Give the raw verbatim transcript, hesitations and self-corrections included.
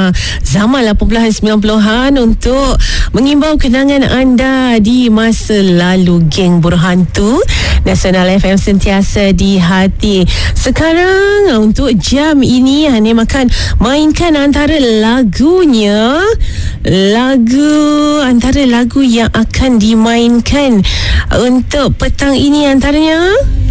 zaman lapan puluhan sembilan puluhan untuk mengimbau kenangan anda di masa lalu, geng Berhantu. Nasional F M sentiasa di hati. Sekarang untuk jam ini Hani akan mainkan antara lagunya, lagu antara lagu yang akan dimainkan untuk petang ini antaranya